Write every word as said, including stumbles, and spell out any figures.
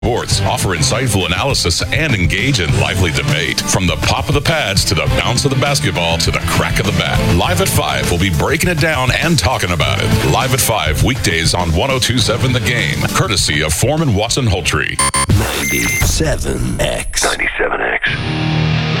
Sports offer insightful analysis and engage in lively debate. From the pop of the pads to the bounce of the basketball to the crack of the bat. Live at five, we'll be breaking it down and talking about it. Live at five, weekdays on one oh two point seven The Game. Courtesy of Foreman Watson Hultree. ninety-seven X. ninety-seven X.